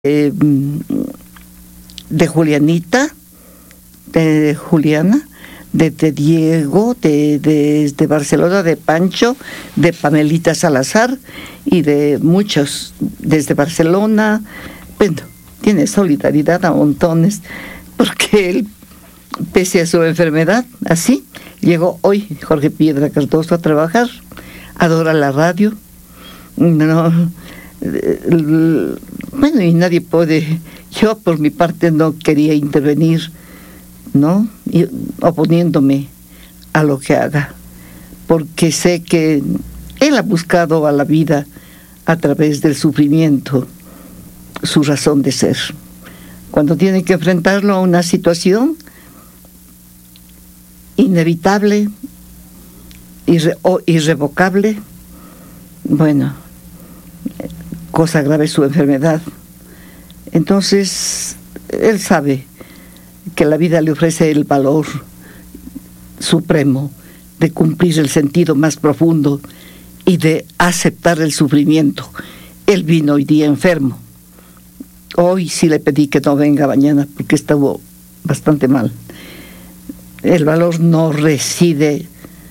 de Julianita, de Juliana, de Diego, de Barcelona, de Pancho, de Pamelita Salazar y de muchos desde Barcelona. Bueno, tiene solidaridad a montones, porque él, pese a su enfermedad, así, llegó hoy Jorge Piedra Cardoso a trabajar, adora la radio. No, bueno, y nadie puede, yo por mi parte no quería intervenir, ¿no? Y oponiéndome a lo que haga, porque sé que él ha buscado a la vida a través del sufrimiento su razón de ser. Cuando tiene que enfrentarlo a una situación inevitable o irrevocable, bueno, cosa grave su enfermedad. Entonces, él sabe que la vida le ofrece el valor supremo de cumplir el sentido más profundo y de aceptar el sufrimiento. Él vino hoy día enfermo. Hoy sí le pedí que no venga mañana porque estuvo bastante mal. El valor no reside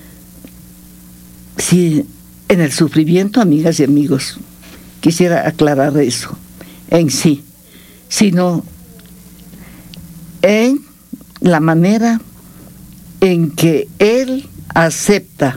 en el sufrimiento, amigas y amigos. Quisiera aclarar eso, en sí, sino en la manera en que él acepta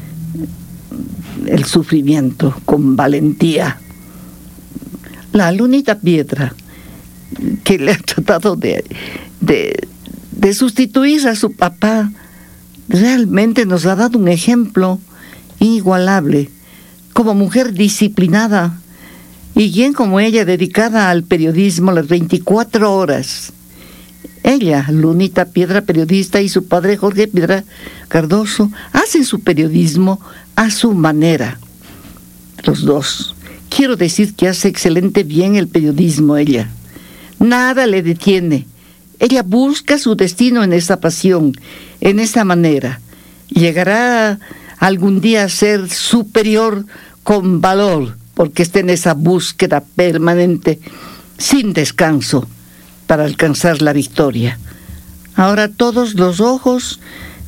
el sufrimiento con valentía. La Lunita Piedra, que le ha tratado de sustituir a su papá, realmente nos ha dado un ejemplo inigualable, como mujer disciplinada, y quien como ella, dedicada al periodismo las 24 horas. Ella, Lunita Piedra, periodista, y su padre Jorge Piedra Cardoso, hacen su periodismo a su manera. Los dos. Quiero decir que hace excelente bien el periodismo ella. Nada le detiene. Ella busca su destino en esa pasión, en esa manera. Llegará algún día a ser superior con valor, porque está en esa búsqueda permanente, sin descanso, para alcanzar la victoria. Ahora todos los ojos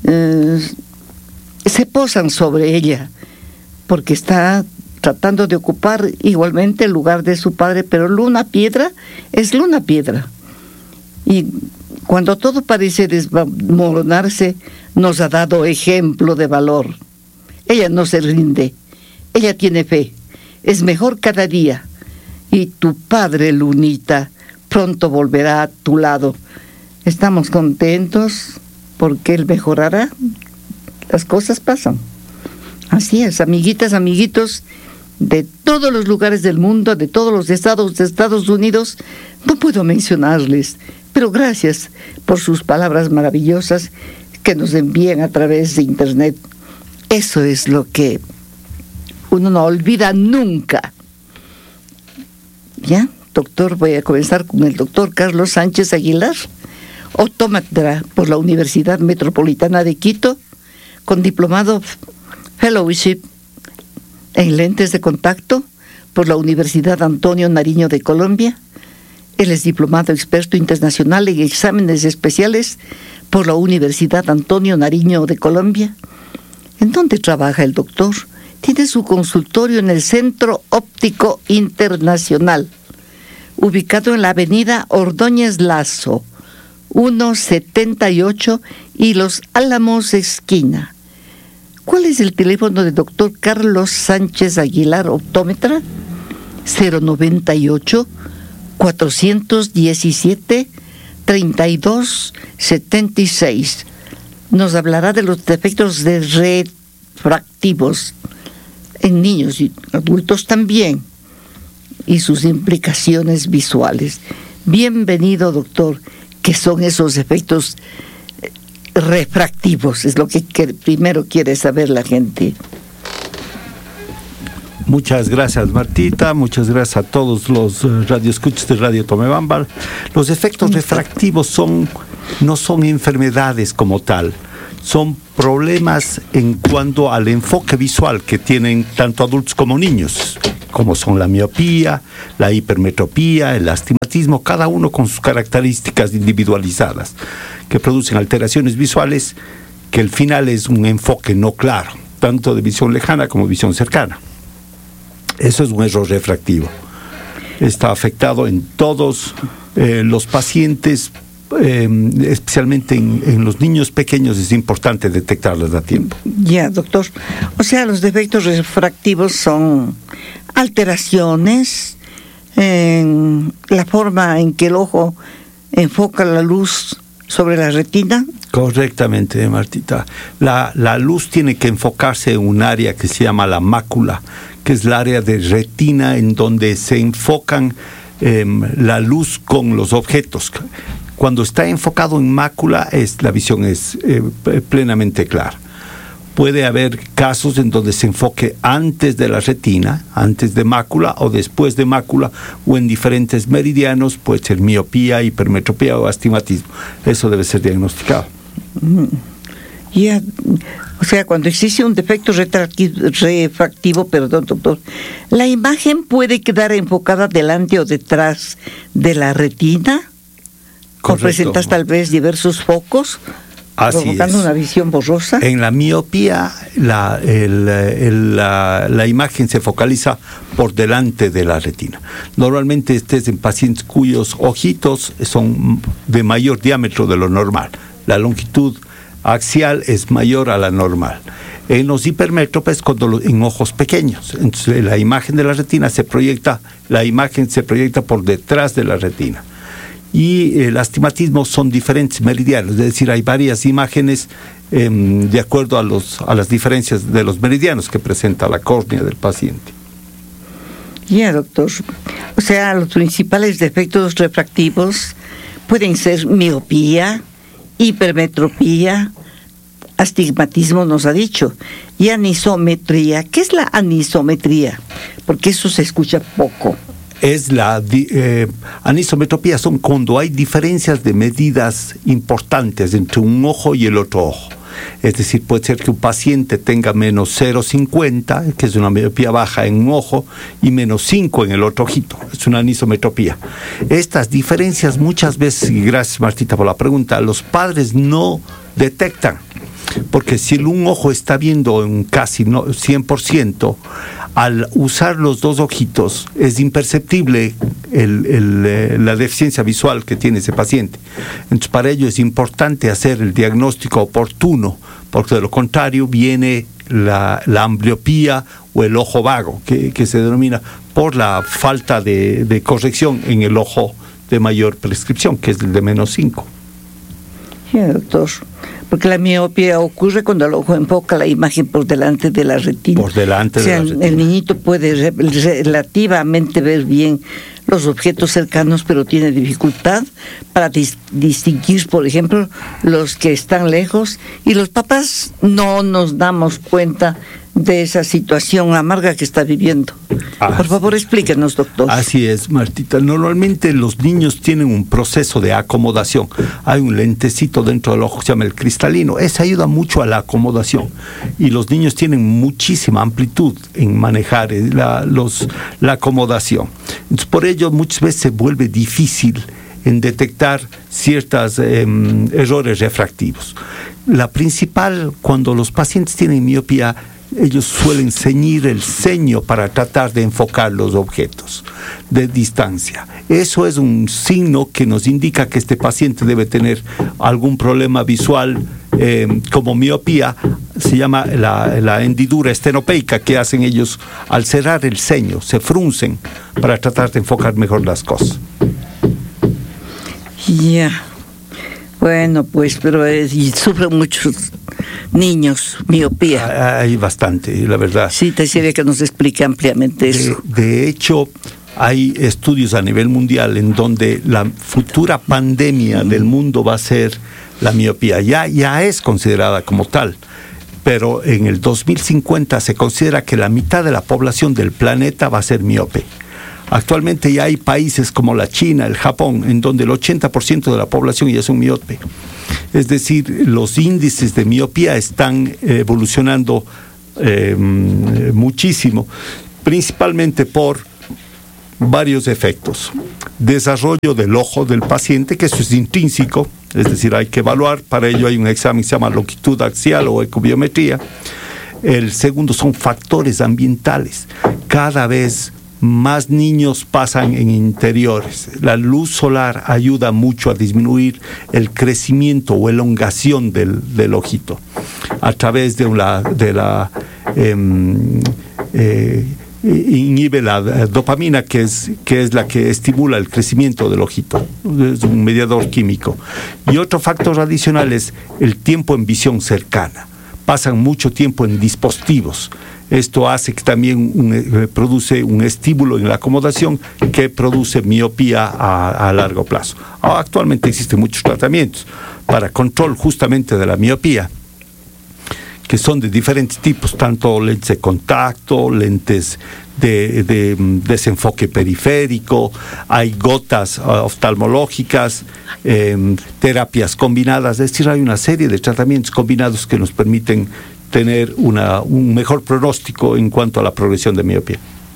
se posan sobre ella, porque está tratando de ocupar igualmente el lugar de su padre, pero Luna Piedra es Luna Piedra. Y cuando todo parece desmoronarse, nos ha dado ejemplo de valor. Ella no se rinde, ella tiene fe, es mejor cada día. Y tu padre, Lunita, pronto volverá a tu lado. Estamos contentos porque él mejorará. Las cosas pasan. Así es, amiguitas, amiguitos, de todos los lugares del mundo, de todos los estados de Estados Unidos, no puedo mencionarles, pero gracias por sus palabras maravillosas que nos envían a través de internet. Eso es lo que uno no olvida nunca. ¿Ya? Doctor, voy a comenzar con el doctor Carlos Sánchez Aguilar, optómetra por la Universidad Metropolitana de Quito, con diplomado Fellowship en lentes de contacto por la Universidad Antonio Nariño de Colombia. Él es diplomado experto internacional en exámenes especiales por la Universidad Antonio Nariño de Colombia. ¿En dónde trabaja el doctor? Tiene su consultorio en el Centro Óptico Internacional, ubicado en la avenida Ordóñez Lazo, 178 y Los Álamos esquina. ¿Cuál es el teléfono del doctor Carlos Sánchez Aguilar, optómetra? 098 417 3276. Nos hablará de los defectos de refractivos en niños y adultos también, y sus implicaciones visuales. Bienvenido, doctor. ¿Qué son esos efectos refractivos? Es lo que primero quiere saber la gente. Muchas gracias, Martita. Muchas gracias a todos los radioescuchas de Radio Tomebamba. Los efectos refractivos no son enfermedades como tal. Son problemas en cuanto al enfoque visual que tienen tanto adultos como niños. como son la miopía, la hipermetropía, el astigmatismo, cada uno con sus características individualizadas, que producen alteraciones visuales que al final es un enfoque no claro, tanto de visión lejana como visión cercana. Eso es un error refractivo. Está afectado en todos los pacientes, especialmente en los niños pequeños. Es importante detectarlos a tiempo. Ya, doctor. O sea, los defectos refractivos son alteraciones en la forma en que el ojo enfoca la luz sobre la retina. Correctamente, Martita. La luz tiene que enfocarse en un área que se llama la mácula, que es el área de retina en donde se enfocan la luz con los objetos. Cuando está enfocado en mácula, la visión es plenamente clara. Puede haber casos en donde se enfoque antes de la retina, antes de mácula o después de mácula, o en diferentes meridianos, puede ser miopía, hipermetropía o astigmatismo. Eso debe ser diagnosticado. Ya, o sea, cuando existe un defecto refractivo, perdón, doctor, ¿la imagen puede quedar enfocada delante o detrás de la retina? ¿O presentas tal vez diversos focos? Así provocando una visión borrosa. En la miopía, la imagen se focaliza por delante de la retina. Normalmente estés en pacientes cuyos ojitos son de mayor diámetro de lo normal. La longitud axial es mayor a la normal. En los hipermétropes, en ojos pequeños. Entonces, la imagen de la retina la imagen se proyecta por detrás de la retina. Y el astigmatismo son diferentes meridianos, es decir, hay varias imágenes de acuerdo a las diferencias de los meridianos que presenta la córnea del paciente. Ya, doctor. O sea, los principales defectos refractivos pueden ser miopía, hipermetropía, astigmatismo, nos ha dicho, y anisometría. ¿Qué es la anisometría? Porque eso se escucha poco. Es la anisometropía, son cuando hay diferencias de medidas importantes entre un ojo y el otro ojo. Es decir, puede ser que un paciente tenga menos 0,50, que es una miopía baja en un ojo, y menos 5 en el otro ojito. Es una anisometropía. Estas diferencias muchas veces, y gracias Martita por la pregunta, los padres no detectan. Porque si un ojo está viendo en casi 100%, al usar los dos ojitos es imperceptible la deficiencia visual que tiene ese paciente. Entonces, para ello es importante hacer el diagnóstico oportuno, porque de lo contrario viene la ambliopía o el ojo vago, que se denomina por la falta de corrección en el ojo de mayor prescripción, que es el de menos 5. Sí, doctor. Porque la miopía ocurre cuando el ojo enfoca la imagen por delante de la retina. Por delante de la retina. El niñito puede relativamente ver bien los objetos cercanos, pero tiene dificultad para distinguir, por ejemplo, los que están lejos. Y los papás no nos damos cuenta de esa situación amarga que está viviendo. Por favor, explíquenos, doctor. Así es, Martita. Normalmente los niños tienen un proceso de acomodación. Hay un lentecito dentro del ojo que se llama el cristalino. Ese ayuda mucho a la acomodación. Y los niños tienen muchísima amplitud en manejar la acomodación. Entonces, por ello, muchas veces se vuelve difícil en detectar ciertos errores refractivos. La principal, cuando los pacientes tienen miopía, ellos suelen ceñir el ceño para tratar de enfocar los objetos de distancia. Eso es un signo que nos indica que este paciente debe tener algún problema visual, como miopía. Se llama la hendidura estenopeica que hacen ellos al cerrar el ceño, se fruncen para tratar de enfocar mejor las cosas. Ya. Bueno, pues, pero sufren muchos niños miopía. Hay bastante, la verdad. Sí, te quisiera que nos explique ampliamente eso. De hecho, hay estudios a nivel mundial en donde la futura pandemia del mundo va a ser la miopía. Ya es considerada como tal, pero en el 2050 se considera que la mitad de la población del planeta va a ser miope. Actualmente ya hay países como la China, el Japón, en donde el 80% de la población ya son miope. Es decir, los índices de miopía están evolucionando muchísimo. principalmente por varios efectos. Desarrollo del ojo del paciente, que eso es intrínseco, es decir, hay que evaluar, para ello hay un examen que se llama longitud axial o ecobiometría. El segundo son factores ambientales. Cada vez más niños pasan en interiores. La luz solar ayuda mucho a disminuir el crecimiento o elongación del ojito a través inhibe la dopamina, que es la que estimula el crecimiento del ojito. Es un mediador químico. Y otro factor adicional es el tiempo en visión cercana. Pasan mucho tiempo en dispositivos. Esto hace que también produce un estímulo en la acomodación que produce miopía a largo plazo. Actualmente existen muchos tratamientos para control justamente de la miopía, que son de diferentes tipos, tanto lentes de contacto, lentes de desenfoque periférico, hay gotas oftalmológicas, terapias combinadas, es decir, hay una serie de tratamientos combinados que nos permiten tener un mejor pronóstico en cuanto a la progresión de miopía.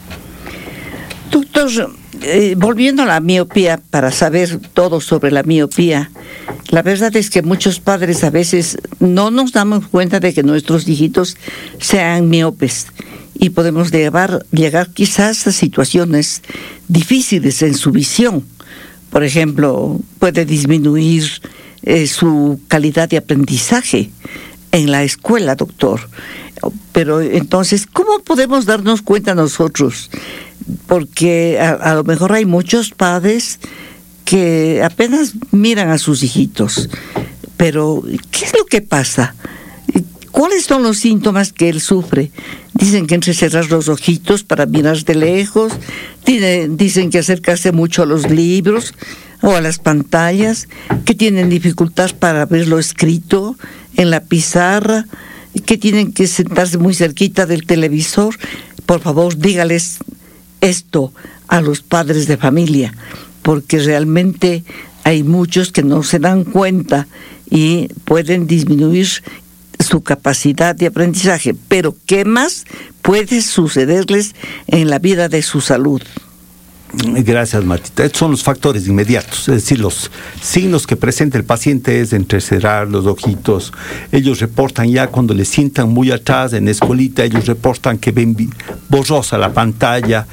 Doctor, volviendo a la miopía, para saber todo sobre la miopía, la verdad es que muchos padres a veces no nos damos cuenta de que nuestros hijitos sean miopes y podemos llegar quizás a situaciones difíciles en su visión. Por ejemplo, puede disminuir su calidad de aprendizaje en la escuela, doctor. Pero entonces, ¿cómo podemos darnos cuenta nosotros? Porque a lo mejor hay muchos padres que apenas miran a sus hijitos. Pero, ¿qué es lo que pasa? ¿Cuáles son los síntomas que él sufre? Dicen que entrecerrar los ojitos para mirar de lejos, dicen que acercarse mucho a los libros o a las pantallas, que tienen dificultad para ver lo escrito en la pizarra, que tienen que sentarse muy cerquita del televisor. Por favor, dígales esto a los padres de familia, porque realmente hay muchos que no se dan cuenta y pueden disminuir su capacidad de aprendizaje. Pero ¿qué más puede sucederles en la vida de su salud? Gracias, Martita. Estos son los factores inmediatos, es decir, los signos que presenta el paciente es entrecerrar los ojitos. Ellos reportan ya cuando le sientan muy atrás en la escuelita, ellos reportan que ven borrosa la pantalla.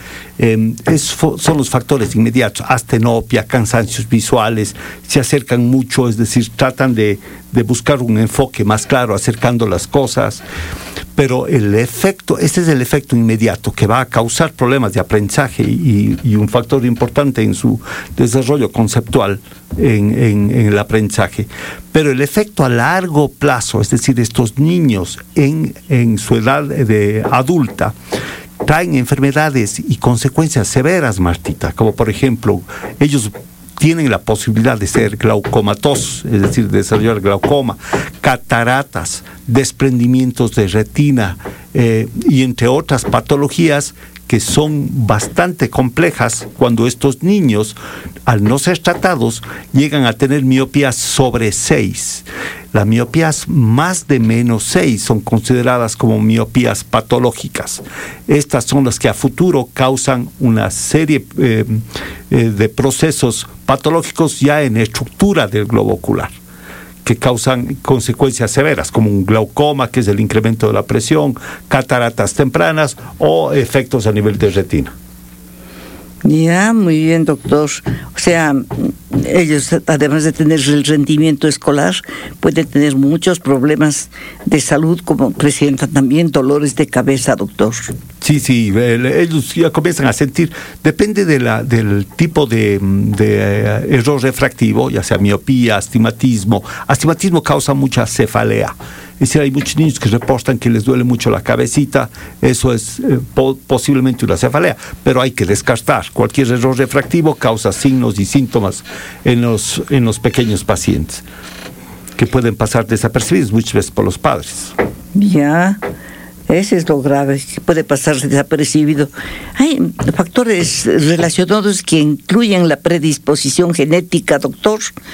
Son los factores inmediatos. Astenopia, cansancios visuales, se acercan mucho, es decir, tratan de buscar un enfoque más claro, acercando las cosas. Pero este es el efecto inmediato que va a causar problemas de aprendizaje y un factor importante en su desarrollo conceptual en el aprendizaje. Pero el efecto a largo plazo, es decir, estos niños en su edad de adulta, traen enfermedades y consecuencias severas, Martita, como por ejemplo, ellos tienen la posibilidad de ser glaucomatosos, es decir, de desarrollar glaucoma, cataratas, desprendimientos de retina y entre otras patologías que son bastante complejas cuando estos niños, al no ser tratados, llegan a tener miopías sobre 6. Las miopías más de -6 son consideradas como miopías patológicas. Estas son las que a futuro causan una serie de procesos patológicos ya en estructura del globo ocular, que causan consecuencias severas, como un glaucoma, que es el incremento de la presión, cataratas tempranas o efectos a nivel de retina. Ya, muy bien, doctor. O sea, ellos, además de tener el rendimiento escolar, pueden tener muchos problemas de salud, como presentan también dolores de cabeza, doctor. Sí, ellos ya comienzan a sentir, depende del tipo de error refractivo, ya sea miopía, astigmatismo. Astigmatismo causa mucha cefalea. Es decir, hay muchos niños que reportan que les duele mucho la cabecita. Eso es posiblemente una cefalea, pero hay que descartar. Cualquier error refractivo causa signos y síntomas en los pequeños pacientes, que pueden pasar desapercibidos muchas veces por los padres. Ya, ese es lo grave, que puede pasar desapercibido. Hay factores relacionados que incluyen la predisposición genética, doctor.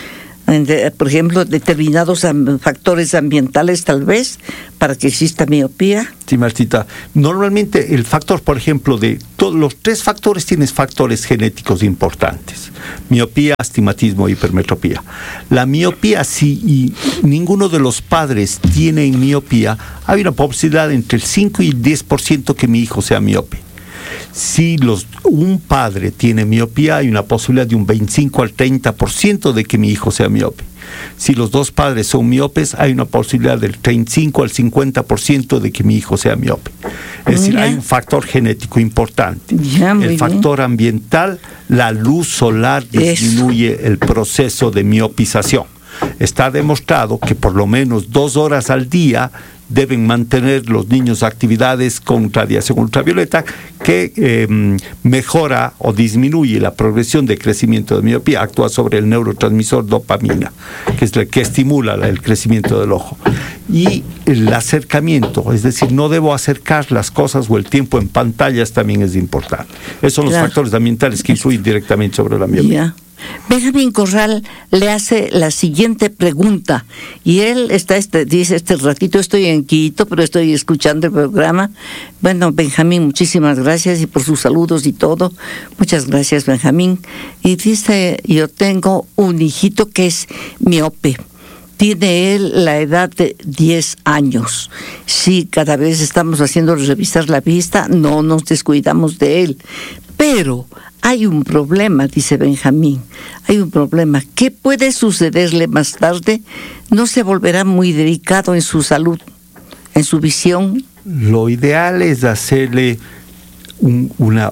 por ejemplo, determinados factores ambientales tal vez para que exista miopía. Sí, Martita. Normalmente el factor, por ejemplo, de todos los 3 factores, tienes factores genéticos importantes: miopía, astigmatismo, hipermetropía. La miopía, si ninguno de los padres tiene miopía, hay una posibilidad entre el 5 y el 10% que mi hijo sea miope. Si un padre tiene miopía, hay una posibilidad de un 25 al 30% de que mi hijo sea miope. Si los 2 padres son miopes, hay una posibilidad del 35 al 50% de que mi hijo sea miope. Es decir, hay un factor genético importante. El factor ambiental, la luz solar disminuye el proceso de miopización. Está demostrado que por lo menos 2 horas al día deben mantener los niños actividades con radiación ultravioleta, que mejora o disminuye la progresión de crecimiento de miopía. Actúa sobre el neurotransmisor dopamina, que es el que estimula el crecimiento del ojo. Y el acercamiento, es decir, no debo acercar las cosas, o el tiempo en pantallas también es importante. Esos son los factores ambientales que influyen directamente sobre la miopía. Benjamín Corral le hace la siguiente pregunta, y él dice: este ratito estoy en Quito, pero estoy escuchando el programa. Bueno, Benjamín, muchísimas gracias, y por sus saludos y todo. Muchas gracias, Benjamín. Y dice: yo tengo un hijito que es miope. Tiene él la edad de 10 años. Sí, cada vez estamos haciendo revisar la vista, no nos descuidamos de él. Pero hay un problema, dice Benjamín, hay un problema. ¿Qué puede sucederle más tarde? ¿No se volverá muy delicado en su salud, en su visión? Lo ideal es hacerle una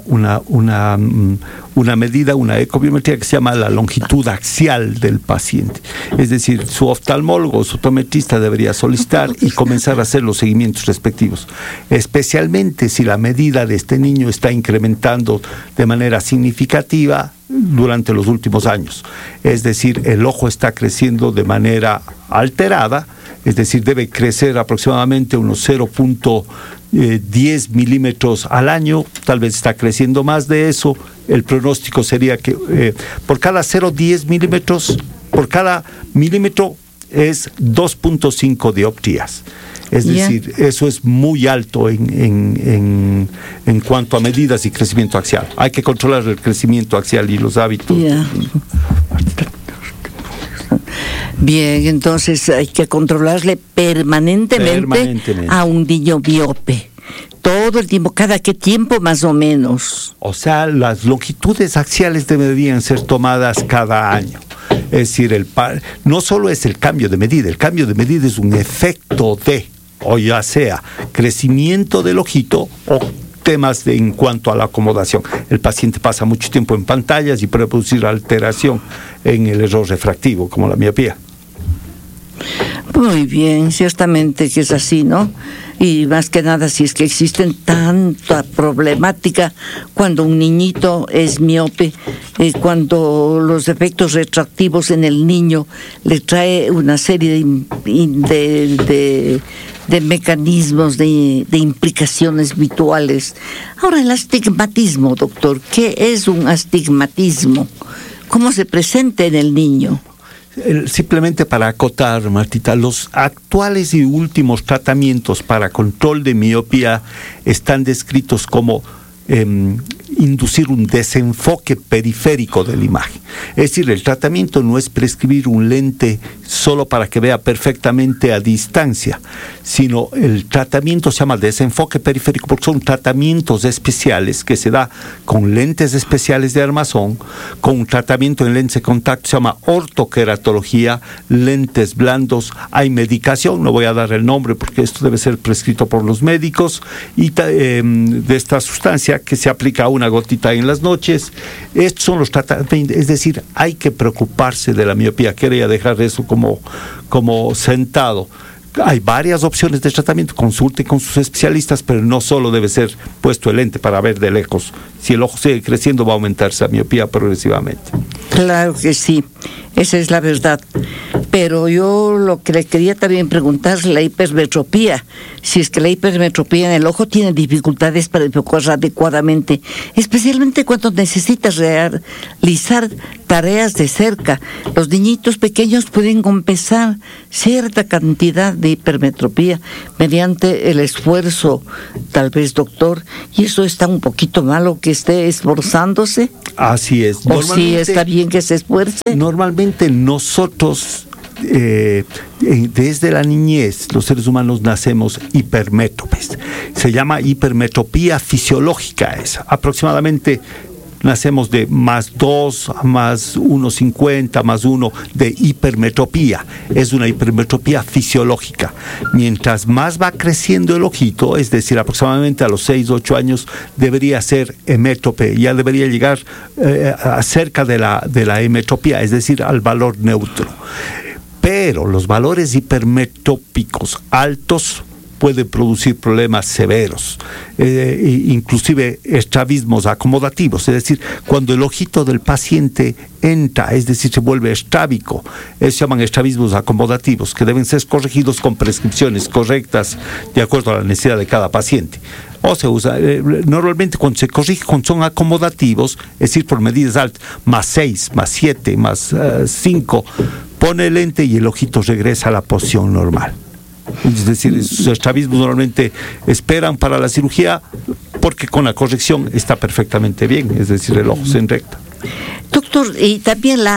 medida, una ecobiometría que se llama la longitud axial del paciente. Es decir, su oftalmólogo o su optometrista debería solicitar y comenzar a hacer los seguimientos respectivos, especialmente si la medida de este niño está incrementando de manera significativa durante los últimos años. Es decir, el ojo está creciendo de manera alterada, es decir, debe crecer aproximadamente unos 0.10 milímetros al año, tal vez está creciendo más de eso. El pronóstico sería que por cada 0.10 milímetros, por cada milímetro es 2.5 dioptrías. Es decir, eso es muy alto en cuanto a medidas y crecimiento axial. Hay que controlar el crecimiento axial y los hábitos. Bien, entonces hay que controlarle permanentemente a un niño miope. Todo el tiempo, ¿cada qué tiempo más o menos? O sea, las longitudes axiales deberían ser tomadas cada año. Es decir, no solo es el cambio de medida es un efecto de, o ya sea crecimiento del ojito o temas en cuanto a la acomodación. El paciente pasa mucho tiempo en pantallas y puede producir alteración en el error refractivo, como la miopía. Muy bien, ciertamente que es así, ¿no? Y más que nada, si es que existen tanta problemática cuando un niñito es miope, cuando los efectos retroactivos en el niño le trae una serie de mecanismos, de implicaciones visuales. Ahora, el astigmatismo, doctor, ¿qué es un astigmatismo? ¿Cómo se presenta en el niño? Simplemente para acotar, Martita, los actuales y últimos tratamientos para control de miopía están descritos como inducir un desenfoque periférico de la imagen. Es decir, el tratamiento no es prescribir un lente solo para que vea perfectamente a distancia, sino el tratamiento se llama desenfoque periférico porque son tratamientos especiales que se da con lentes especiales de armazón, con un tratamiento en lentes de contacto, se llama ortoqueratología, lentes blandos, hay medicación, no voy a dar el nombre porque esto debe ser prescrito por los médicos, y de esta sustancia que se aplica a una gotita en las noches. Estos son los tratamientos, es decir, hay que preocuparse de la miopía. Quería dejar eso como sentado. Hay varias opciones de tratamiento, consulte con sus especialistas, pero no solo debe ser puesto el lente para ver de lejos. Si el ojo sigue creciendo, va a aumentar esa miopía progresivamente. Claro que sí, esa es la verdad. Pero yo lo que le quería también preguntar es la hipermetropía. Si es que la hipermetropía en el ojo tiene dificultades para enfocar adecuadamente, especialmente cuando necesitas realizar tareas de cerca. Los niñitos pequeños pueden compensar cierta cantidad de hipermetropía mediante el esfuerzo, tal vez, doctor, y eso está un poquito malo que esté esforzándose. Así es. ¿O sí está bien que se esfuerce? Normalmente nosotros, desde la niñez, los seres humanos nacemos hipermétropes. Se llama hipermetropía fisiológica esa. Aproximadamente nacemos de +2 a +1,50, +1 de hipermetropía. Es una hipermetropía fisiológica. Mientras más va creciendo el ojito, es decir, aproximadamente a los 6, 8 años, debería ser hemétrope. Ya debería llegar cerca de la hemetropía, es decir, al valor neutro. Pero los valores hipermetrópicos altos pueden producir problemas severos, inclusive estrabismos acomodativos, es decir, cuando el ojito del paciente entra, es decir, se vuelve estrábico, se llaman estrabismos acomodativos, que deben ser corregidos con prescripciones correctas de acuerdo a la necesidad de cada paciente. O se usa, normalmente cuando se corrige son acomodativos, es decir, por medidas altas, +6, +7, +5, pone el lente y el ojito regresa a la posición normal. Es decir, sus estrabismos normalmente esperan para la cirugía porque con la corrección está perfectamente bien, es decir, el ojo se enrecta. Doctor, y también la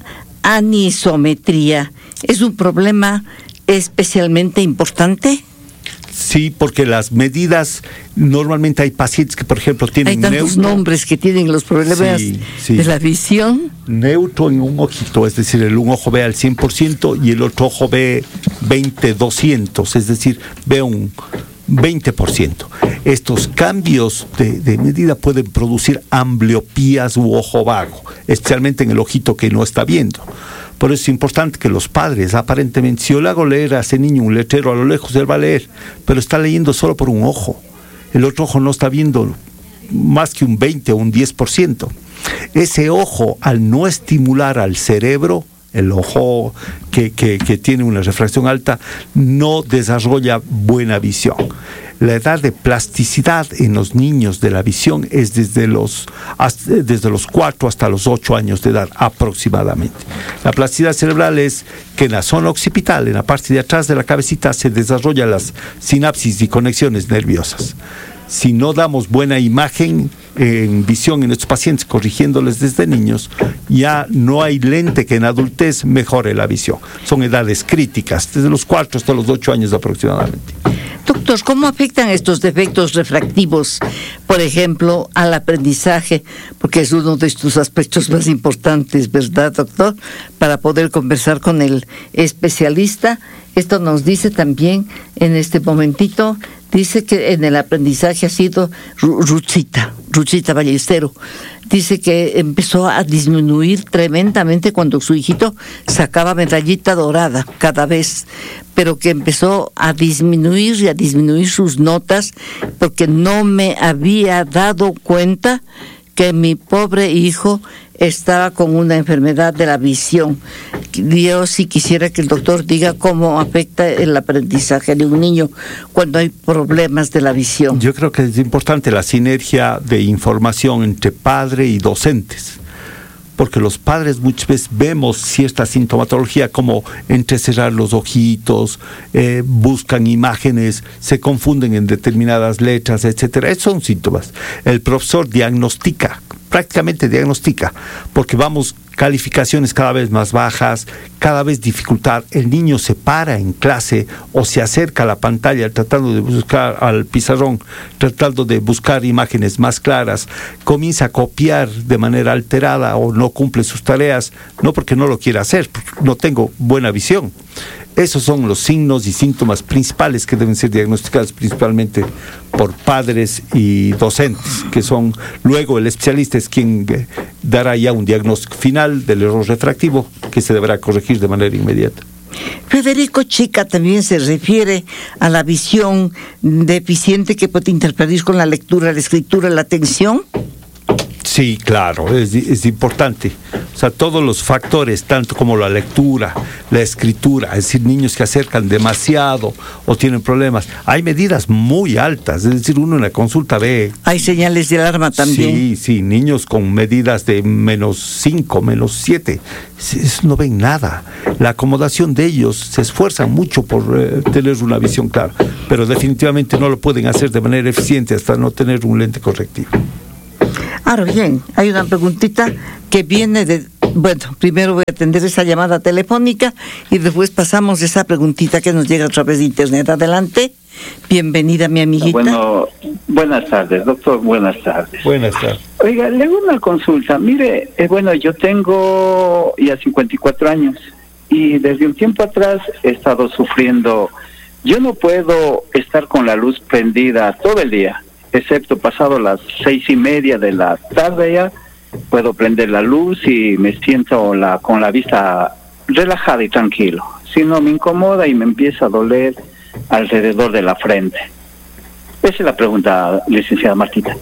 anisometría es un problema especialmente importante. Sí, porque las medidas, normalmente hay pacientes que, por ejemplo, tienen hay tantos nombres que tienen los problemas de la visión. Neutro en un ojito, es decir, un ojo ve al 100% y el otro ojo ve 20-200, es decir, ve un 20%. Estos cambios de medida pueden producir ambliopías u ojo vago, especialmente en el ojito que no está viendo. Por eso es importante que los padres, aparentemente, si yo le hago leer a ese niño un letrero a lo lejos, él va a leer, pero está leyendo solo por un ojo. El otro ojo no está viendo más que un 20 o un 10%. Ese ojo, al no estimular al cerebro, el ojo que tiene una refracción alta, no desarrolla buena visión. La edad de plasticidad en los niños de la visión es desde los 4 hasta los 8 años de edad aproximadamente. La plasticidad cerebral es que en la zona occipital, en la parte de atrás de la cabecita, se desarrollan las sinapsis y conexiones nerviosas. Si no damos buena imagen en visión en estos pacientes, corrigiéndoles desde niños, ya no hay lente que en adultez mejore la visión. Son edades críticas, desde los 4 hasta los 8 años aproximadamente. Doctor, ¿cómo afectan estos defectos refractivos, por ejemplo, al aprendizaje? Porque es uno de estos aspectos más importantes, ¿verdad, doctor? Para poder conversar con el especialista. Esto nos dice también en este momentito, dice que en el aprendizaje ha sido Ruchita Ballestero. Dice que empezó a disminuir tremendamente cuando su hijito sacaba medallita dorada cada vez, pero que empezó a disminuir sus notas porque no me había dado cuenta que mi pobre hijo estaba con una enfermedad de la visión. Yo sí quisiera que el doctor diga cómo afecta el aprendizaje de un niño cuando hay problemas de la visión. Yo creo que es importante la sinergia de información entre padre y docentes, porque los padres muchas veces vemos cierta sintomatología como entrecerrar los ojitos, buscan imágenes, se confunden en determinadas letras, etcétera. Esos son síntomas. El profesor prácticamente diagnostica, porque vamos calificaciones cada vez más bajas, cada vez dificultad. El niño se para en clase o se acerca a la pantalla tratando de buscar al pizarrón, tratando de buscar imágenes más claras, comienza a copiar de manera alterada o no cumple sus tareas, no porque no lo quiera hacer, porque no tengo buena visión. Esos son los signos y síntomas principales que deben ser diagnosticados principalmente por padres y docentes, que son luego el especialista es quien dará ya un diagnóstico final del error refractivo que se deberá corregir de manera inmediata. Federico Chica también se refiere a la visión deficiente que puede interferir con la lectura, la escritura, la atención. Sí, claro, es importante. O sea, todos los factores, tanto como la lectura, la escritura, es decir, niños que acercan demasiado o tienen problemas. Hay medidas muy altas, es decir, uno en la consulta ve... Hay señales de alarma también. Sí, niños con medidas de -5, -7, no ven nada. La acomodación de ellos se esfuerzan mucho por tener una visión clara, pero definitivamente no lo pueden hacer de manera eficiente hasta no tener un lente correctivo. Ahora bien, hay una preguntita que viene de... Bueno, primero voy a atender esa llamada telefónica y después pasamos a esa preguntita que nos llega a través de internet. Adelante. Bienvenida, mi amiguita. Bueno, buenas tardes, doctor. Buenas tardes. Buenas tardes. Oiga, le hago una consulta. Mire, yo tengo ya 54 años y desde un tiempo atrás he estado sufriendo. Yo no puedo estar con la luz prendida todo el día, excepto pasado las 6:30 de la tarde ya, puedo prender la luz y me siento con la vista relajada y tranquilo. Si no, me incomoda y me empieza a doler alrededor de la frente. Esa es la pregunta, licenciada Martita.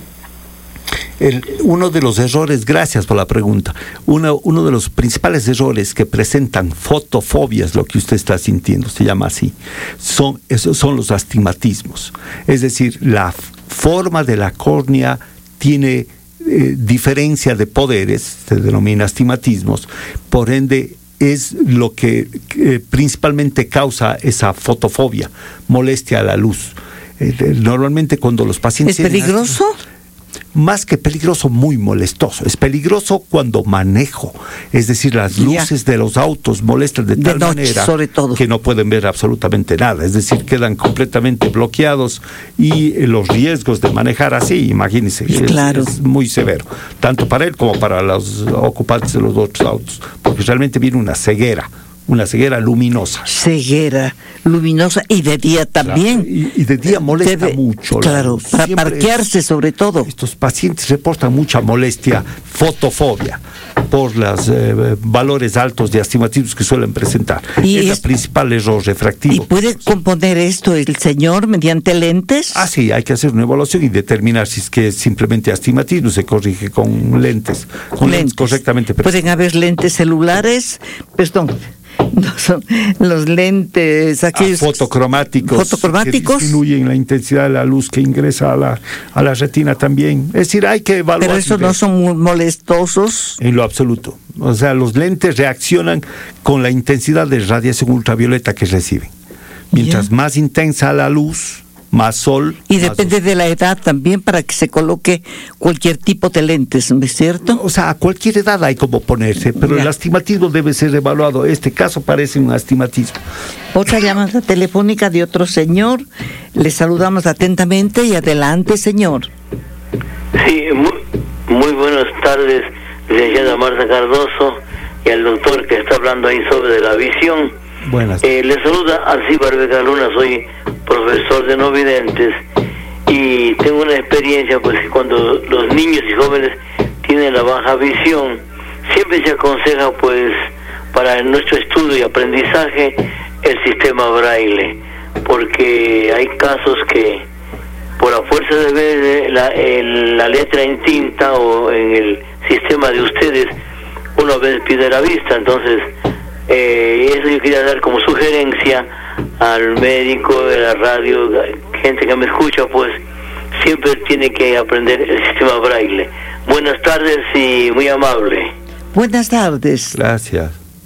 Uno de los errores, gracias por la pregunta, uno de los principales errores que presentan fotofobias, lo que usted está sintiendo, se llama así, son los astigmatismos. Es decir, la forma de la córnea tiene diferencia de poderes, se denomina astigmatismos, por ende es lo que principalmente causa esa fotofobia, molestia a la luz. Normalmente cuando los pacientes... ¿Es peligroso? Más que peligroso, muy molestoso. Es peligroso cuando manejo, es decir, las luces de los autos molestan de tal manera sobre todo, que no pueden ver absolutamente nada, es decir, quedan completamente bloqueados y los riesgos de manejar así, imagínense, claro, es muy severo, tanto para él como para los ocupantes de los otros autos, porque realmente viene una ceguera luminosa. Ceguera luminosa y de día también. Claro, y de día molesta mucho. Claro, para parquearse sobre todo. Estos pacientes reportan mucha molestia, fotofobia, por los valores altos de astigmatismos que suelen presentar. Y es el principal error refractivo. ¿Y puede componer esto el señor mediante lentes? Sí, hay que hacer una evaluación y determinar si es que es simplemente astigmatismo, se corrige con lentes correctamente. Pueden haber lentes celulares, no son los lentes aquellos fotocromáticos que disminuyen la intensidad de la luz que ingresa a la retina también. Es decir, hay que evaluar. Pero esos no son muy molestosos. En lo absoluto. O sea, los lentes reaccionan con la intensidad de radiación ultravioleta que reciben. Mientras más intensa la luz, más sol. Y depende de la edad también para que se coloque cualquier tipo de lentes, ¿no es cierto? O sea, a cualquier edad hay como ponerse, pero el astigmatismo debe ser evaluado. Este caso parece un astigmatismo. Otra llamada telefónica de otro señor. Le saludamos atentamente y adelante, señor. Sí, muy buenas tardes, licenciada Marta Cardoso, y al doctor que está hablando ahí sobre la visión. Buenas. Le saluda Alcibar Vega Luna, soy profesor de no videntes y tengo una experiencia, pues, que cuando los niños y jóvenes tienen la baja visión, siempre se aconseja, pues, para nuestro estudio y aprendizaje, el sistema braille, porque hay casos que por la fuerza de ver la letra en tinta o en el sistema de ustedes, uno a veces pierde la vista. Entonces eso yo quería dar como sugerencia al médico de la radio, gente que me escucha, pues siempre tiene que aprender el sistema braille. Buenas tardes y muy amable. Buenas tardes. Gracias.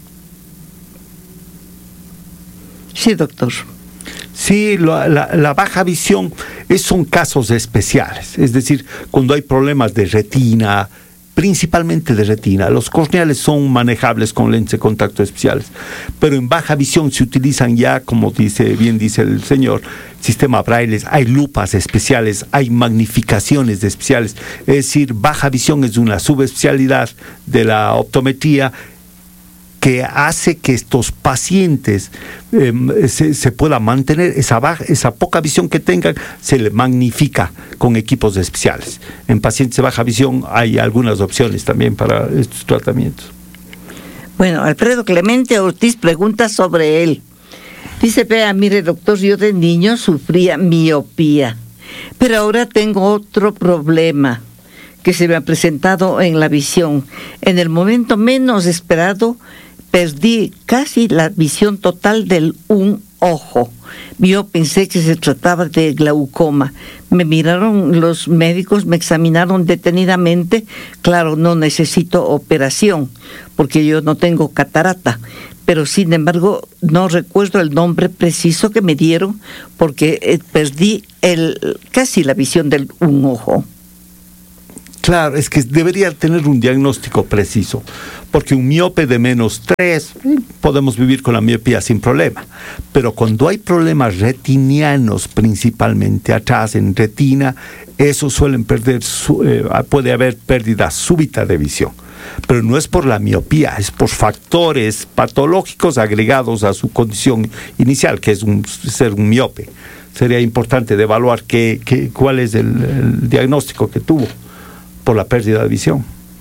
Sí, doctor. Sí, la baja visión son casos especiales, es decir, cuando hay problemas de retina, principalmente de retina. Los corneales son manejables con lentes de contacto especiales, pero en baja visión se utilizan ya, como bien dice el señor, sistema braille, hay lupas especiales, hay magnificaciones especiales, es decir, baja visión es una subespecialidad de la optometría que hace que estos pacientes se pueda mantener esa poca visión que tengan, se le magnifica con equipos especiales. En pacientes de baja visión hay algunas opciones también para estos tratamientos. Bueno, Alfredo Clemente Ortiz pregunta sobre él. Dice, vea, mire doctor, yo de niño sufría miopía, pero ahora tengo otro problema, que se me ha presentado en la visión. En el momento menos esperado, perdí casi la visión total del un ojo. Yo pensé que se trataba de glaucoma. Me miraron los médicos, me examinaron detenidamente. Claro, no necesito operación, porque yo no tengo catarata. Pero sin embargo, no recuerdo el nombre preciso que me dieron, porque perdí casi la visión del un ojo. Claro, es que debería tener un diagnóstico preciso, porque un miope de -3 podemos vivir con la miopía sin problema, pero cuando hay problemas retinianos principalmente atrás en retina, eso suelen puede haber pérdida súbita de visión, pero no es por la miopía, es por factores patológicos agregados a su condición inicial, que es ser un miope. Sería importante de evaluar cuál es el diagnóstico que tuvo por la pérdida de visión.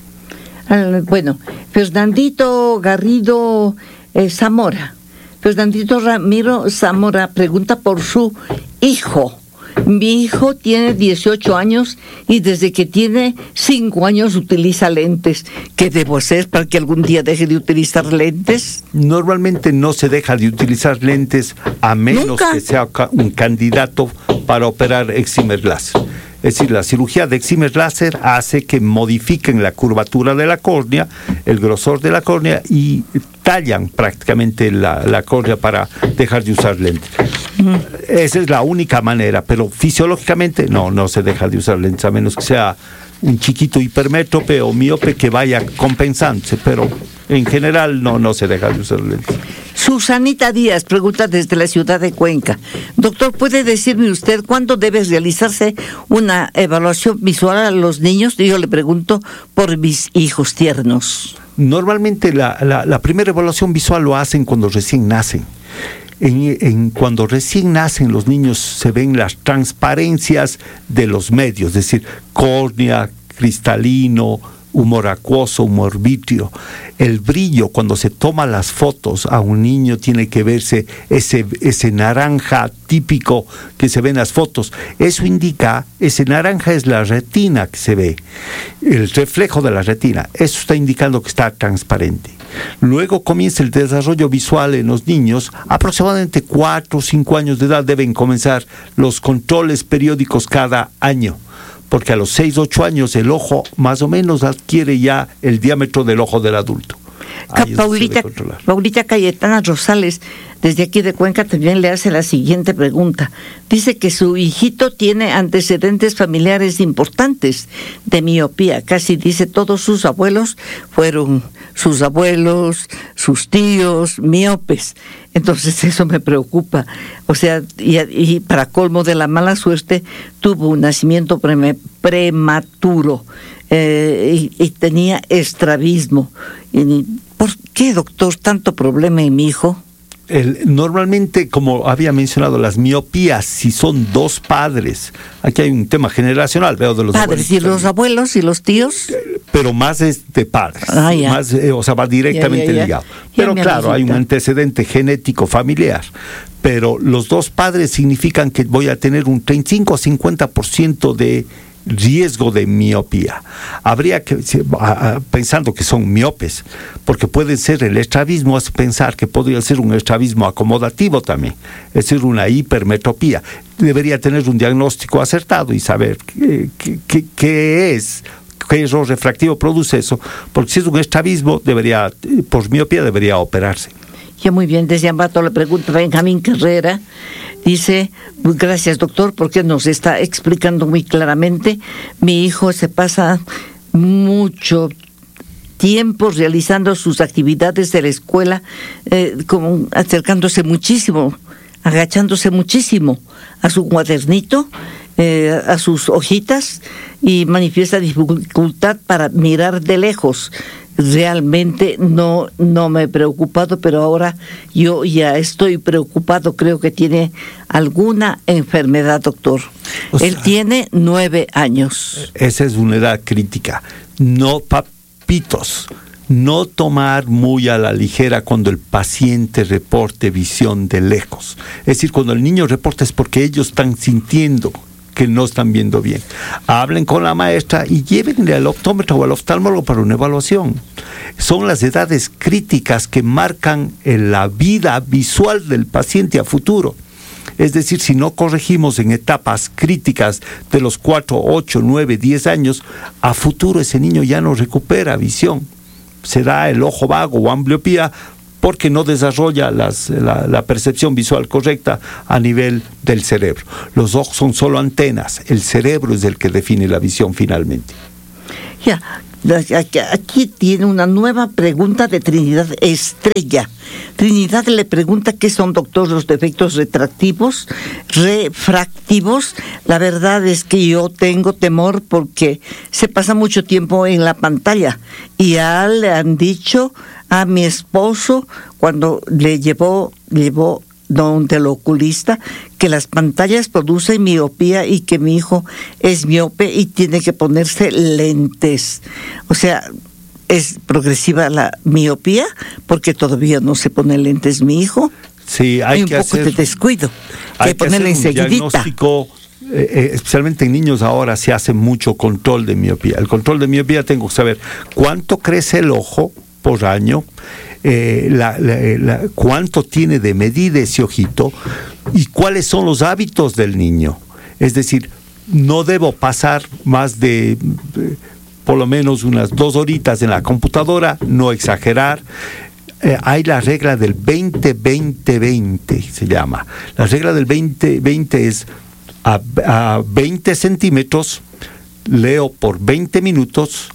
Bueno, Fernandito Garrido Zamora. Fernandito Ramiro Zamora pregunta por su hijo. Mi hijo tiene 18 años y desde que tiene 5 años utiliza lentes. ¿Qué debo hacer para que algún día deje de utilizar lentes? Normalmente no se deja de utilizar lentes a menos ¿Nunca? Que sea un candidato para operar excimer láser. Es decir, la cirugía de excimer láser hace que modifiquen la curvatura de la córnea, el grosor de la córnea y tallan prácticamente la córnea para dejar de usar lentes. Esa es la única manera, pero fisiológicamente no se deja de usar lentes, a menos que sea un chiquito hipermétrope o miope que vaya compensándose, pero en general no se deja de usar lentes. Susanita Díaz pregunta desde la ciudad de Cuenca. Doctor, ¿puede decirme usted cuándo debe realizarse una evaluación visual a los niños? Yo le pregunto por mis hijos tiernos. Normalmente la primera evaluación visual lo hacen cuando recién nacen. Cuando recién nacen los niños se ven las transparencias de los medios, es decir, córnea, cristalino, humor acuoso, humor vítreo. El brillo, cuando se toma las fotos a un niño, tiene que verse ese naranja típico que se ve en las fotos. Eso indica, ese naranja es la retina que se ve, el reflejo de la retina. Eso está indicando que está transparente. Luego comienza el desarrollo visual en los niños. Aproximadamente 4 o 5 años de edad deben comenzar los controles periódicos cada año, porque a los 6 o 8 años el ojo más o menos adquiere ya el diámetro del ojo del adulto. Paulita Cayetana Rosales, desde aquí de Cuenca, también le hace la siguiente pregunta. Dice que su hijito tiene antecedentes familiares importantes de miopía. Casi dice todos sus abuelos fueron sus abuelos, sus tíos, miopes. Entonces eso me preocupa. O sea, y para colmo de la mala suerte, tuvo un nacimiento prematuro y tenía estrabismo. ¿Por qué, doctor, tanto problema en mi hijo? Normalmente, como había mencionado, las miopías, si son dos padres, aquí hay un tema generacional, veo de los padres y los abuelos y los tíos, pero más es de padres, más, o sea, va directamente ligado. Pero claro, hay un antecedente genético familiar, pero los dos padres significan que voy a tener un 35 o 50% de riesgo de miopía. Habría que, pensando que son miopes, porque puede ser el estrabismo, es pensar que podría ser un estrabismo acomodativo también, es decir, una hipermetropía. Debería tener un diagnóstico acertado y saber qué error refractivo produce eso, porque si es un estrabismo, por miopía debería operarse. Ya muy bien, desde Ambato le pregunta Benjamín Carrera, dice, gracias doctor, porque nos está explicando muy claramente. Mi hijo se pasa mucho tiempo realizando sus actividades de la escuela, como acercándose muchísimo, agachándose muchísimo a su cuadernito, a sus hojitas, y manifiesta dificultad para mirar de lejos. Realmente no me he preocupado, pero ahora yo ya estoy preocupado. Creo que tiene alguna enfermedad, doctor. Él tiene 9 años. Esa es una edad crítica. No, papitos, no tomar muy a la ligera cuando el paciente reporte visión de lejos. Es decir, cuando el niño reporta es porque ellos están sintiendo que no están viendo bien. Hablen con la maestra y llévenle al optómetra o al oftalmólogo para una evaluación. Son las edades críticas que marcan la vida visual del paciente a futuro. Es decir, si no corregimos en etapas críticas de los 4, 8, 9, 10 años, a futuro ese niño ya no recupera visión. Será el ojo vago o ambliopía porque no desarrolla la percepción visual correcta a nivel del cerebro. Los ojos son solo antenas, el cerebro es el que define la visión finalmente. Ya, aquí tiene una nueva pregunta de Trinidad Estrella. Trinidad le pregunta qué son, doctor, los defectos refractivos. La verdad es que yo tengo temor porque se pasa mucho tiempo en la pantalla y ya le han dicho a mi esposo cuando le llevó donde el oculista, que las pantallas producen miopía y que mi hijo es miope y tiene que ponerse lentes. O sea, es progresiva la miopía porque todavía no se pone lentes mi hijo. Sí, hay un que poco hacer, de descuido. Hay que ponerle hacer un enseguidita. diagnóstico, especialmente en niños ahora se hace mucho control de miopía. El control de miopía tengo que saber cuánto crece el ojo por año, cuánto tiene de medida ese ojito y cuáles son los hábitos del niño. Es decir, no debo pasar más de por lo menos unas 2 horitas en la computadora, no exagerar. Hay la regla del 20-20-20, se llama. La regla del 20-20 es a 20 centímetros, leo por 20 minutos,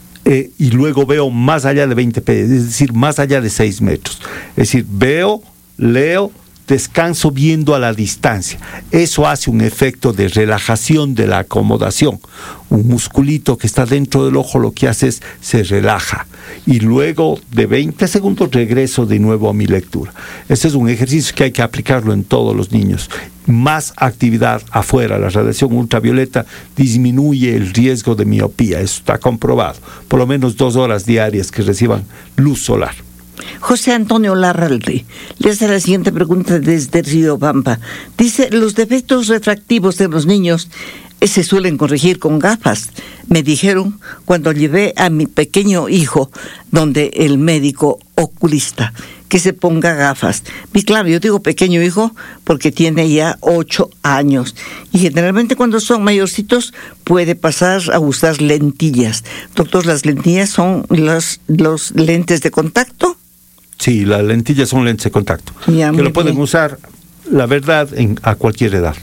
y luego veo más allá de 20 pies, es decir, más allá de 6 metros. Es decir, veo, leo, descanso viendo a la distancia. Eso hace un efecto de relajación de la acomodación. Un musculito que está dentro del ojo lo que hace es se relaja. Y luego de 20 segundos regreso de nuevo a mi lectura. Ese es un ejercicio que hay que aplicarlo en todos los niños. Más actividad afuera, la radiación ultravioleta disminuye el riesgo de miopía. Eso está comprobado. Por lo menos 2 horas diarias que reciban luz solar. José Antonio Larralde le hace la siguiente pregunta desde Riobamba. Dice, los defectos refractivos de los niños se suelen corregir con gafas. Me dijeron cuando llevé a mi pequeño hijo donde el médico oculista que se ponga gafas. Y claro, yo digo pequeño hijo porque tiene ya 8 años. Y generalmente cuando son mayorcitos puede pasar a usar lentillas. Doctor, ¿las lentillas son los lentes de contacto? Sí, las lentillas son lentes de contacto. Ya, que lo pueden usar, la verdad, a cualquier edad.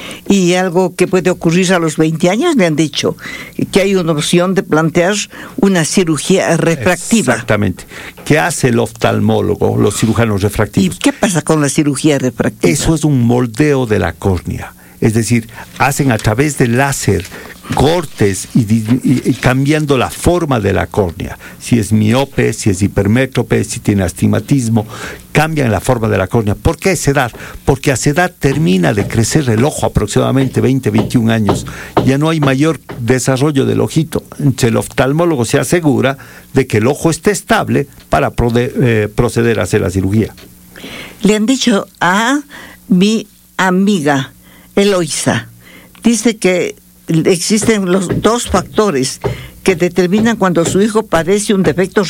Y algo que puede ocurrir a los 20 años, le han dicho, que hay una opción de plantear una cirugía refractiva. Exactamente. ¿Qué hace el oftalmólogo, los cirujanos refractivos? ¿Y qué pasa con la cirugía refractiva? Eso es un moldeo de la córnea. Es decir, hacen a través del láser cortes y cambiando la forma de la córnea. Si es miope, si es hipermétrope, si tiene astigmatismo, cambian la forma de la córnea. ¿Por qué a esa edad? Porque a esa edad termina de crecer el ojo, aproximadamente 20, 21 años. Ya no hay mayor desarrollo del ojito. Entonces el oftalmólogo se asegura de que el ojo esté estable para proceder a hacer la cirugía. Le han dicho a mi amiga Eloisa, dice que existen los 2 factores que determinan cuando su hijo padece un defecto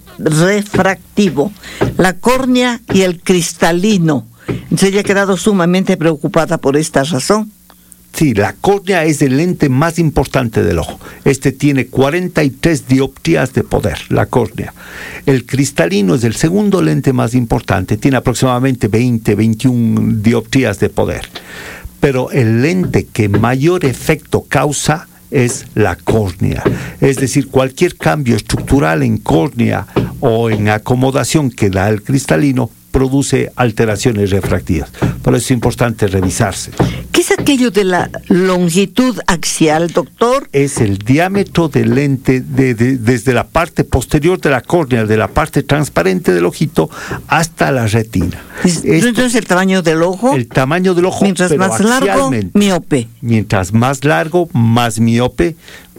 refractivo, la córnea y el cristalino. Entonces ella ha quedado sumamente preocupada por esta razón. Sí, la córnea es el lente más importante del ojo. Este tiene 43 dioptrías de poder, la córnea. El cristalino es el segundo lente más importante, tiene aproximadamente 20, 21 dioptrías de poder. Pero el lente que mayor efecto causa es la córnea. Es decir, cualquier cambio estructural en córnea o en acomodación que da el cristalino produce alteraciones refractivas. Por eso es importante revisarse. ¿Qué es aquello de la longitud axial, doctor? Es el diámetro del lente desde la parte posterior de la córnea, de la parte transparente del ojito, hasta la retina. Entonces el tamaño del ojo. El tamaño del ojo, mientras más largo, miope. Mientras más largo, más miope.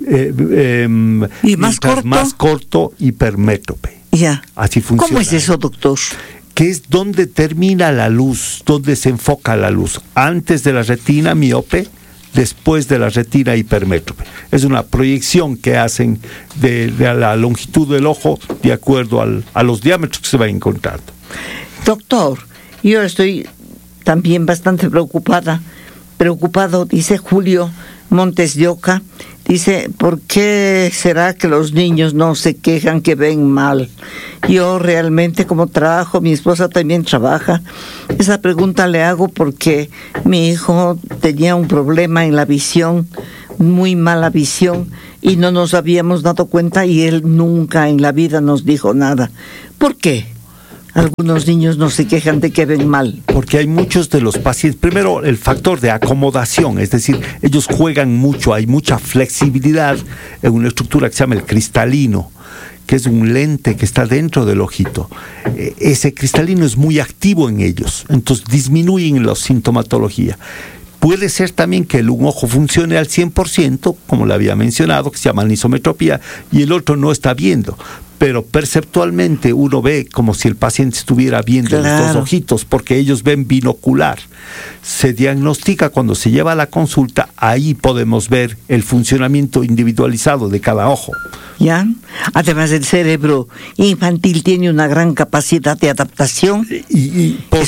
Y más corto. Más corto, hipermétrope. Ya. Así funciona. ¿Cómo es eso, doctor? Que es donde termina la luz, donde se enfoca la luz. Antes de la retina, miope, después de la retina hipermétrope. Es una proyección que hacen de la longitud del ojo de acuerdo a los diámetros que se van encontrando. Doctor, yo estoy también bastante preocupado, dice Julio Montes de Oca, dice, ¿por qué será que los niños no se quejan que ven mal? Yo realmente, como trabajo, mi esposa también trabaja, esa pregunta le hago porque mi hijo tenía un problema en la visión, muy mala visión, y no nos habíamos dado cuenta, y él nunca en la vida nos dijo nada. ¿Por qué? Algunos niños no se quejan de que ven mal. Porque hay muchos de los pacientes, primero el factor de acomodación, es decir, ellos juegan mucho, hay mucha flexibilidad en una estructura que se llama el cristalino, que es un lente que está dentro del ojito. Ese cristalino es muy activo en ellos, entonces disminuyen la sintomatología. Puede ser también que un ojo funcione al 100%, como le había mencionado, que se llama anisometropía, y el otro no está viendo. Pero perceptualmente uno ve como si el paciente estuviera viendo los dos ojitos, porque ellos ven binocular. Se diagnostica cuando se lleva a la consulta, ahí podemos ver el funcionamiento individualizado de cada ojo. ¿Ya? Además, el cerebro infantil tiene una gran capacidad de adaptación. Y por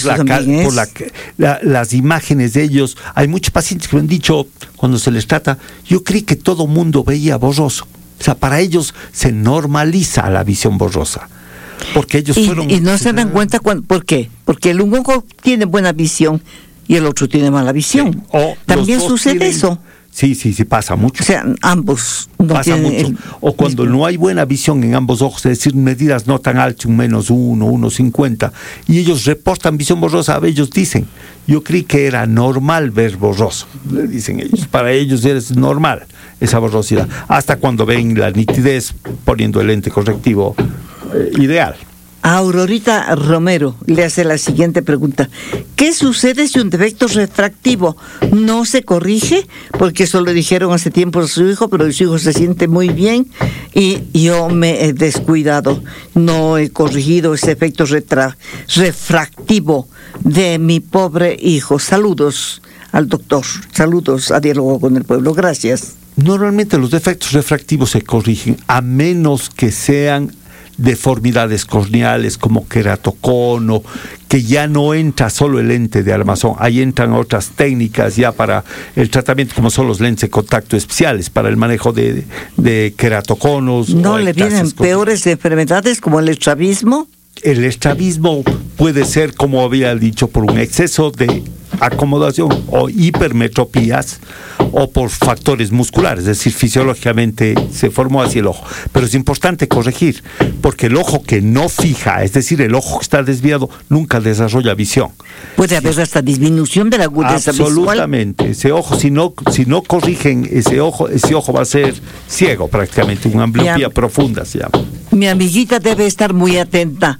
las imágenes de ellos, hay muchos pacientes que me han dicho, cuando se les trata, yo creí que todo mundo veía borroso. O sea, para ellos se normaliza la visión borrosa. Porque ellos fueron... Y no se dan cuenta, ¿por qué? Porque el un ojo tiene buena visión y el otro tiene mala visión. Sí. También sucede eso. Sí, pasa mucho. O sea, ambos no pasa mucho. O cuando no hay buena visión en ambos ojos, es decir, medidas no tan altas, un -1, 1.50, y ellos reportan visión borrosa, ellos dicen, yo creí que era normal ver borroso, le dicen ellos. Para ellos es normal esa borrosidad, hasta cuando ven la nitidez poniendo el lente correctivo ideal. Aurorita Romero le hace la siguiente pregunta. ¿Qué sucede si un defecto refractivo no se corrige? Porque eso lo dijeron hace tiempo a su hijo, pero su hijo se siente muy bien y yo me he descuidado. No he corregido ese efecto refractivo de mi pobre hijo. Saludos al doctor. Saludos a Diálogo con el Pueblo. Gracias. Normalmente los defectos refractivos se corrigen a menos que sean deformidades corneales como queratocono, que ya no entra solo el lente de armazón, ahí entran otras técnicas ya para el tratamiento, como son los lentes de contacto especiales para el manejo de queratoconos. ¿No le vienen peores enfermedades como el estrabismo? El estrabismo puede ser, como había dicho, por un exceso de acomodación o hipermetropías o por factores musculares, es decir, fisiológicamente se formó así el ojo. Pero es importante corregir, porque el ojo que no fija, es decir, el ojo que está desviado, nunca desarrolla visión. Puede haber hasta disminución de la agudeza visual. Absolutamente. Ese ojo, si no corrigen ese ojo va a ser ciego prácticamente, una ambliopía profunda se llama. Mi amiguita debe estar muy atenta,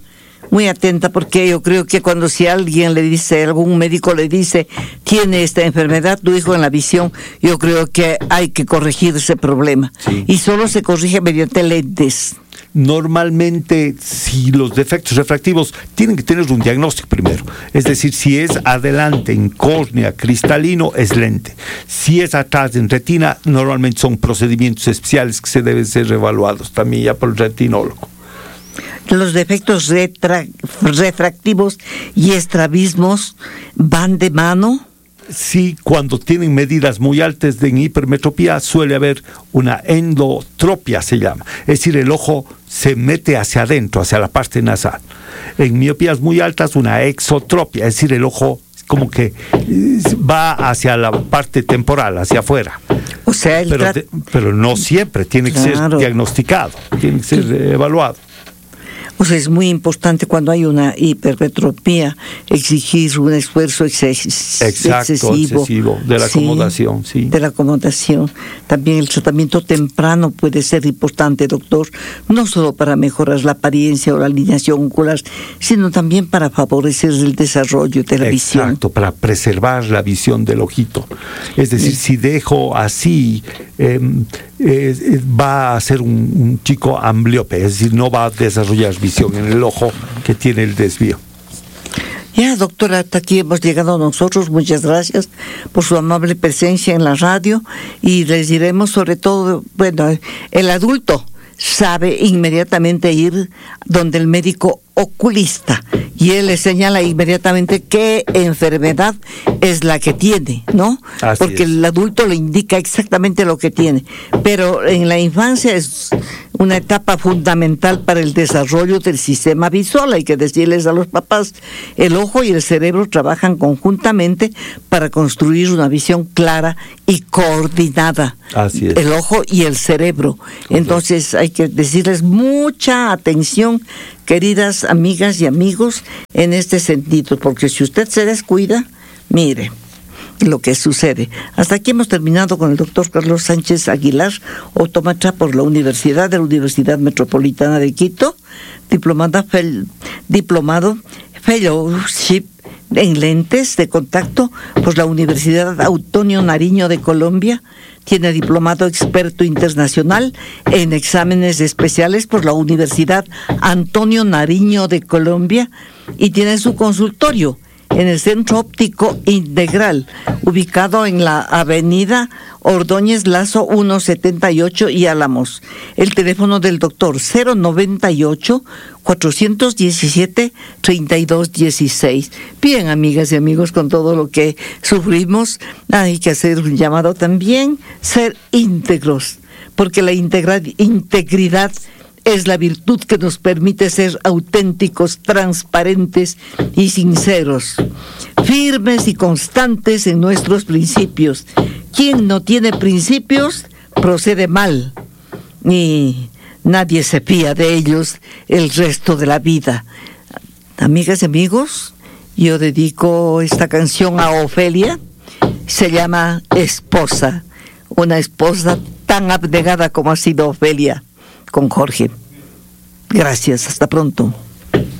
porque yo creo que cuando si alguien le dice, algún médico le dice, tiene esta enfermedad, tu hijo en la visión, yo creo que hay que corregir ese problema. Sí. Y solo se corrige mediante lentes. Normalmente, si los defectos refractivos tienen que tener un diagnóstico primero, es decir, si es adelante en córnea, cristalino, es lente. Si es atrás en retina, normalmente son procedimientos especiales que se deben ser evaluados también ya por el retinólogo. ¿Los defectos refractivos y estrabismos van de mano? Sí, cuando tienen medidas muy altas de hipermetropía suele haber una endotropia, se llama. Es decir, el ojo se mete hacia adentro, hacia la parte nasal. En miopías muy altas, una exotropia, es decir, el ojo como que va hacia la parte temporal, hacia afuera. O sea, pero no siempre, tiene que ser diagnosticado, tiene que ser evaluado. O sea, es muy importante cuando hay una hipermetropía exigir un esfuerzo excesivo de la acomodación, sí. De la acomodación. También el tratamiento temprano puede ser importante, doctor, no solo para mejorar la apariencia o la alineación ocular, sino también para favorecer el desarrollo de la visión. Exacto, para preservar la visión del ojito. Es decir, si dejo así, va a ser un chico ambliope, es decir, no va a desarrollar visión en el ojo que tiene el desvío. Ya, doctora, hasta aquí hemos llegado nosotros. Muchas gracias por su amable presencia en la radio. Y les diremos sobre todo, bueno, el adulto sabe inmediatamente ir donde el médico oculista y él le señala inmediatamente qué enfermedad es la que tiene, ¿no? Así porque es. El adulto le indica exactamente lo que tiene, pero en la infancia es una etapa fundamental para el desarrollo del sistema visual. Hay que decirles a los papás, el ojo y el cerebro trabajan conjuntamente para construir una visión clara y coordinada. Así es. El ojo y el cerebro. Entonces hay que decirles mucha atención, queridas amigas y amigos, en este sentido, porque si usted se descuida, mire lo que sucede. Hasta aquí hemos terminado con el doctor Carlos Sánchez Aguilar, optómetra por la Universidad Metropolitana de Quito, diplomado fellowship en lentes de contacto por la Universidad Antonio Nariño de Colombia. Tiene diplomado experto internacional en exámenes especiales por la Universidad Antonio Nariño de Colombia y tiene su consultorio en el Centro Óptico Integral, ubicado en la avenida Ordóñez Lazo 178 y Álamos. El teléfono del doctor 098-417-3216. Bien, amigas y amigos, con todo lo que sufrimos, hay que hacer un llamado también, ser íntegros, porque la integridad es la virtud que nos permite ser auténticos, transparentes y sinceros, firmes y constantes en nuestros principios. Quien no tiene principios procede mal y nadie se fía de ellos el resto de la vida. Amigas y amigos, yo dedico esta canción a Ofelia, se llama Esposa, una esposa tan abnegada como ha sido Ofelia con Jorge. Gracias, hasta pronto.